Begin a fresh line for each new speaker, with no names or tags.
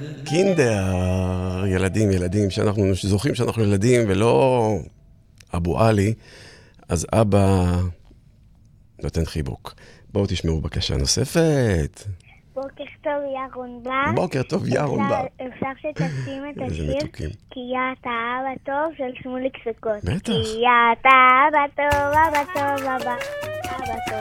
קינדר, ילדים, שאנחנו זוכרים שאנחנו ילדים ולא אבו עלי, אז אבא נותן חיבוק. בואו תשמעו בקשה נוספת.
בוקר טוב ירון בר.
בוקר טוב ירון בר.
אפשר שתשים את
איזה
השיר?
מתוקים.
כי אתה אבא טוב של שמוליק סקוט.
בטח.
כי אתה אבא טוב, אבא טוב, אבא טוב.